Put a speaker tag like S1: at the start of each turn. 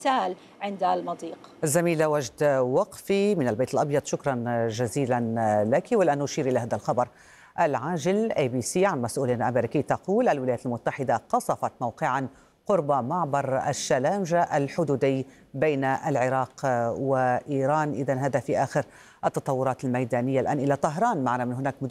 S1: تال عند المضيق.
S2: الزميلة وجد وقفي من البيت الأبيض، شكرا جزيلا لك. والآن نشير إلى هذا الخبر العاجل. ABC عن مسؤول أمريكي تقول الولايات المتحدة قصفت موقعا قرب معبر الشلامجة الحدودي بين العراق وإيران. إذن هذا في آخر التطورات الميدانية. الآن إلى طهران، معنا من هناك